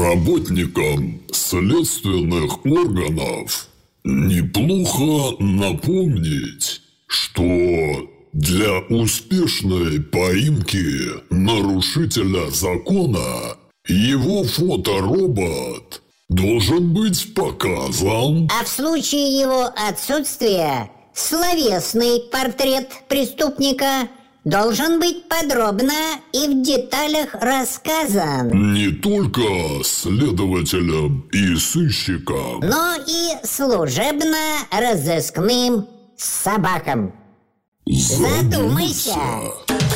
Работникам следственных органов неплохо напомнить, что для успешной поимки нарушителя закона его фоторобот должен быть показан, а в случае его отсутствия словесный портрет преступника должен быть подробно и в деталях рассказан не только следователям и сыщикам, но и служебно-розыскным собакам. Задумайся.